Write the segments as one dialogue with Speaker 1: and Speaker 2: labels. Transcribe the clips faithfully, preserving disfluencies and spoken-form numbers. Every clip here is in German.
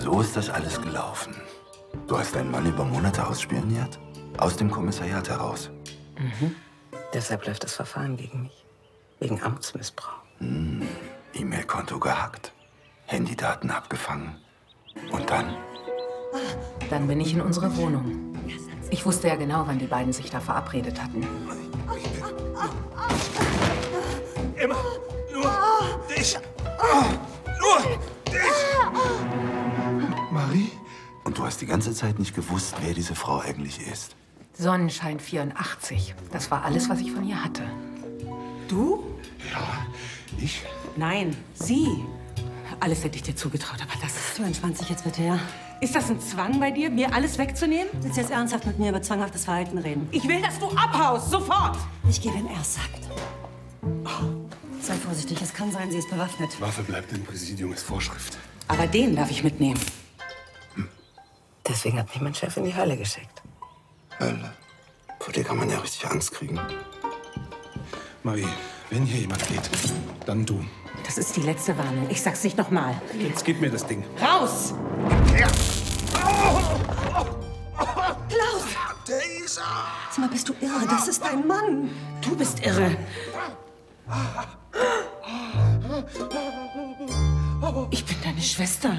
Speaker 1: So ist das alles gelaufen. Du hast deinen Mann über Monate ausspioniert? Aus dem Kommissariat heraus?
Speaker 2: Mhm. Deshalb läuft das Verfahren gegen mich. Wegen Amtsmissbrauch.
Speaker 1: Hm. E-Mail-Konto gehackt. Handydaten abgefangen. Und dann?
Speaker 3: Dann bin ich in unsere Wohnung. Ich wusste ja genau, wann die beiden sich da verabredet hatten.
Speaker 4: Immer nur dich. Nur dich.
Speaker 1: Marie? Und du hast die ganze Zeit nicht gewusst, wer diese Frau eigentlich ist?
Speaker 3: Sonnenschein vierundachtzig. Das war alles, was ich von ihr hatte.
Speaker 2: Du?
Speaker 1: Ja, ich?
Speaker 2: Nein, sie.
Speaker 3: Alles hätte ich dir zugetraut, aber das ist...
Speaker 5: Du entspann dich jetzt bitte, ja?
Speaker 2: Ist das ein Zwang bei dir, mir alles wegzunehmen?
Speaker 5: Willst du jetzt ernsthaft mit mir über zwanghaftes Verhalten reden?
Speaker 2: Ich will, dass du abhaust, sofort!
Speaker 5: Ich gehe, wenn er es sagt. Sei vorsichtig, es kann sein, sie ist bewaffnet.
Speaker 4: Waffe bleibt im Präsidium, ist Vorschrift.
Speaker 2: Aber den darf ich mitnehmen.
Speaker 3: Deswegen hat mich mein Chef in die Hölle geschickt.
Speaker 1: Hölle. Vor dir kann man ja richtig Angst kriegen.
Speaker 4: Marie, wenn hier jemand geht, dann du.
Speaker 2: Das ist die letzte Warnung. Ich sag's nicht nochmal.
Speaker 4: Jetzt gib mir das Ding.
Speaker 2: Raus!
Speaker 4: Ja.
Speaker 5: Klaus!
Speaker 4: Theresa!
Speaker 5: Sag mal, bist du irre? Das ist dein Mann.
Speaker 2: Du bist irre. Ich bin deine Schwester.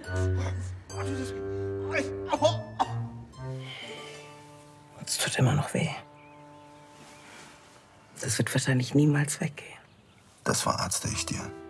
Speaker 2: Es tut immer noch weh. Das wird wahrscheinlich niemals weggehen.
Speaker 1: Das verarzte ich dir.